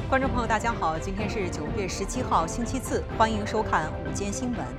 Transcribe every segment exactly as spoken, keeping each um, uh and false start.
观众朋友，大家好，今天是九月十七号，星期四，欢迎收看午间新闻。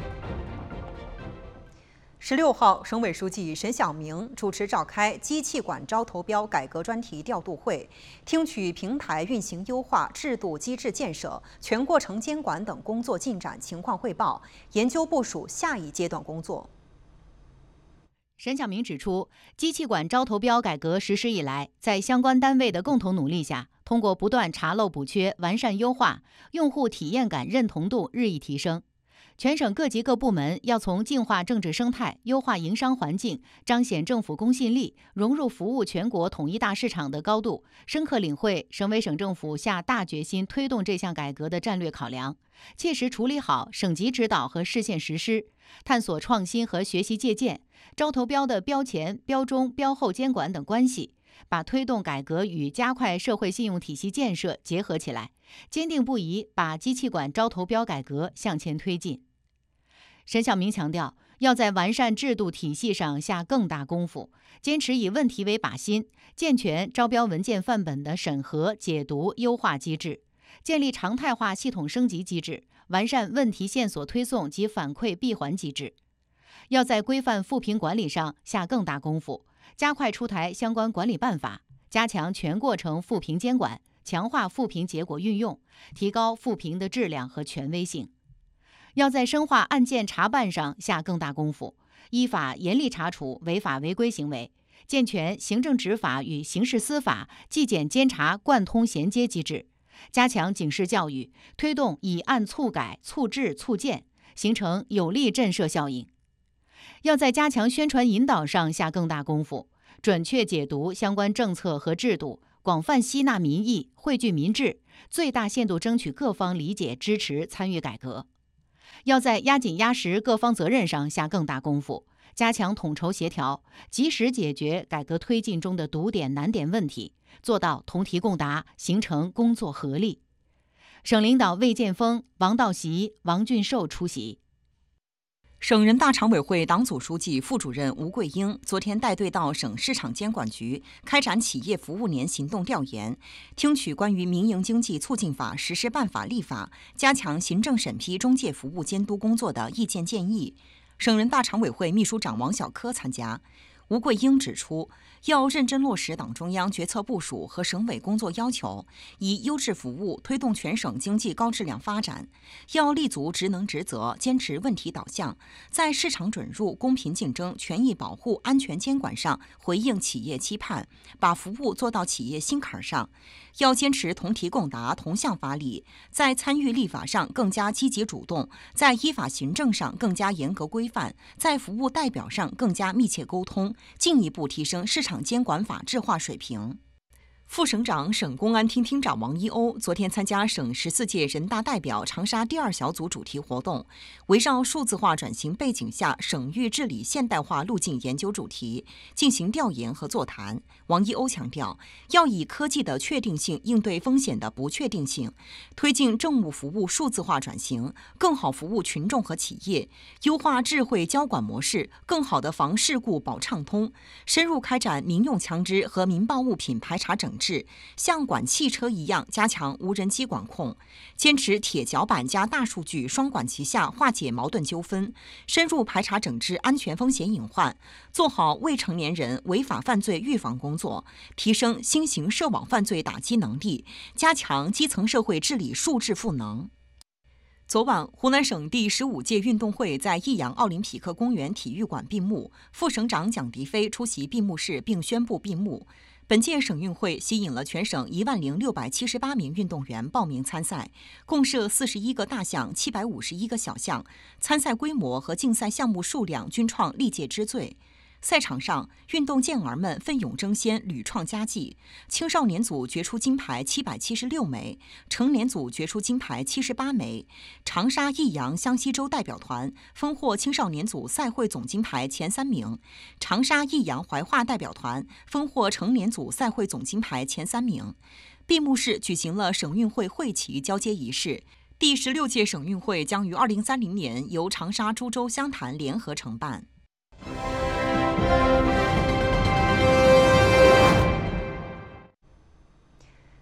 十六号，省委书记沈晓明主持召开机器管招投标改革专题调度会，听取平台运行优化、制度机制建设、全过程监管等工作进展情况汇报，研究部署下一阶段工作。 沈晓明指出，机器管招投标改革实施以来，在相关单位的共同努力下，通过不断查漏补缺、完善优化，用户体验感认同度日益提升。全省各级各部门要从净化政治生态、优化营商环境、彰显政府公信力、融入服务全国统一大市场的高度，深刻领会省委省政府下大决心推动这项改革的战略考量，切实处理好省级指导和市县实施，探索创新和学习借鉴招投标的标前、标中、标后监管等关系，把推动改革与加快社会信用体系建设结合起来，坚定不移把机器管招投标改革向前推进。沈晓明强调，要在完善制度体系上下更大功夫，坚持以问题为靶心，健全招标文件范本的审核、解读、优化机制，建立常态化系统升级机制，完善问题线索推送及反馈闭环机制。要在规范复评管理上下更大功夫，加快出台相关管理办法，加强全过程复评监管，强化复评结果运用，提高复评的质量和权威性。要在深化案件查办上下更大功夫，依法严厉查处违法违规行为，健全行政执法与刑事司法纪检监察贯通衔接机制，加强警示教育，推动以案促改、促治、促建，形成有力震慑效应。要在加强宣传引导上下更大功夫，准确解读相关政策和制度，广泛吸纳民意，汇聚民智，最大限度争取各方理解、支持、参与改革。要在压紧压实各方责任上下更大功夫，加强统筹协调，及时解决改革推进中的堵点难点问题，做到同题共答，形成工作合力。省领导魏建峰、王道习、王俊寿出席。 省人大常委会党组书记、副主任吴桂英昨天带队到省市场监管局开展企业服务年行动调研，听取关于《民营经济促进法》实施办法立法、加强行政审批中介服务监督工作的意见建议。省人大常委会秘书长王小科参加。吴桂英指出，要认真落实党中央决策部署和省委工作要求，以优质服务推动全省经济高质量发展。要立足职能职责，坚持问题导向，在市场准入、公平竞争、权益保护、安全监管上回应企业期盼，把服务做到企业心坎上。要坚持同题共答、同向发力，在参与立法上更加积极主动，在依法行政上更加严格规范，在服务代表上更加密切沟通，进一步提升市场监管法治化水平。副省长、省公安厅厅长王一欧昨天参加省十四届人大代表长沙第二小组主题活动，围绕数字化转型背景下省域治理现代化路径研究主题进行调研和座谈。王一欧强调，要以科技的确定性应对风险的不确定性，推进政务服务数字化转型，更好服务群众和企业，优化智慧交管模式，更好地防事故保畅通，深入开展民用枪支和民爆物品排查整治，像管汽车一样加强无人机管控，坚持铁脚板加大数据双管齐下化解矛盾纠纷，深入排查整治安全风险隐患，做好未成年人违法犯罪预防工作，提升新型涉网犯罪打击能力，加强基层社会治理数质赋能。昨晚，湖南省第十五届运动会在益阳奥林匹克公园体育馆闭幕，副省长蒋迪飞出席闭幕式并宣布闭幕。本届省运会吸引了全省一万零六百七十八名运动员报名参赛，共设四十一个大项、七百五十一个小项，参赛规模和竞赛项目数量均创历届之最。赛场上，运动健儿们奋勇争先，屡创佳绩。青少年组决出金牌七百七十六枚，成年组决出金牌七十八枚。长沙、益阳、湘西州代表团分获青少年组赛会总金牌前三名，长沙、益阳、怀化代表团分获成年组赛会总金牌前三名。闭幕式举行了省运会会旗交接仪式。第十六届省运会将于二零三零年由长沙、株洲、湘潭联合承办。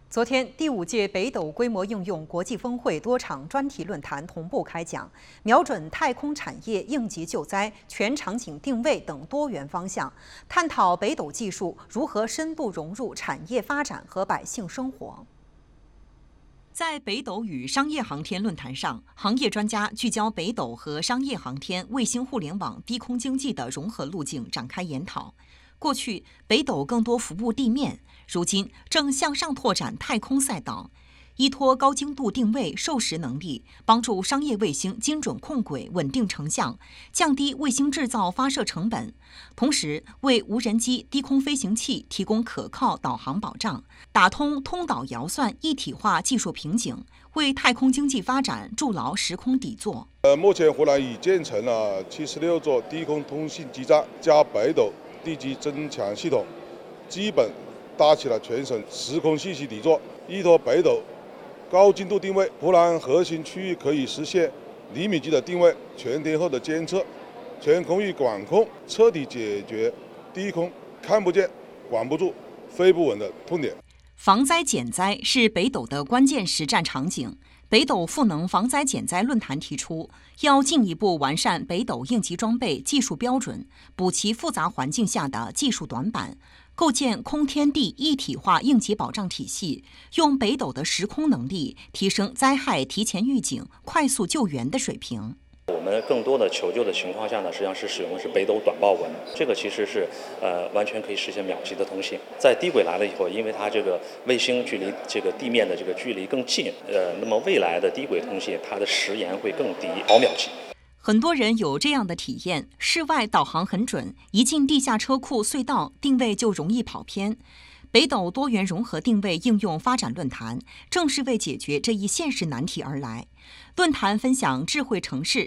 昨天，第五届北斗规模应用国际峰会多场专题论坛同步开讲，瞄准太空产业应急救灾、全场景定位等多元方向，探讨北斗技术如何深度融入产业发展和百姓生活。在北斗与商业航天论坛上，行业专家聚焦北斗和商业航天、卫星互联网、低空经济的融合路径展开研讨。过去，北斗更多服务地面，如今正向上拓展太空赛道，依托高精度定位、授时能力，帮助商业卫星精准控轨、稳定成像，降低卫星制造发射成本，同时为无人机、低空飞行器提供可靠导航保障，打通通导遥算一体化技术瓶颈，为太空经济发展筑牢时空底座。 呃，目前湖南已建成了七十六座低空通信基站加北斗地基增强系统，基本搭起了全省时空信息底座。依托北斗高精度定位，湖南核心区域可以实现厘米级的定位、全天候的监测、全空域管控，彻底解决低空看不见、管不住、飞不稳的痛点。 防灾减灾是北斗的关键实战场景。北斗赋能防灾减灾论坛提出，要进一步完善北斗应急装备技术标准，补齐复杂环境下的技术短板，构建空天地一体化应急保障体系，用北斗的时空能力提升灾害提前预警、快速救援的水平。 我们更多的求救的情况下呢，实际上是使用的是北斗短报文，这个其实是呃完全可以实现秒级的通信。在低轨来了以后，因为它这个卫星距离这个地面的这个距离更近，呃，那么未来的低轨通信它的时延会更低，毫秒级。 很多人有这样的体验：室外导航很准，一进地下车库隧道，定位就容易跑偏。北斗多元融合定位应用发展论坛正是为解决这一现实难题而来。论坛分享智慧城市